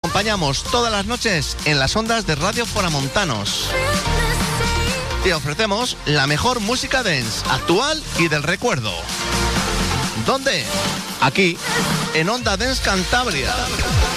acompañamos todas las noches en las ondas de Radio Foramontanos. Te ofrecemos la mejor música dance, actual y del recuerdo. ¿Dónde? Aquí, en Onda Dance Cantabria.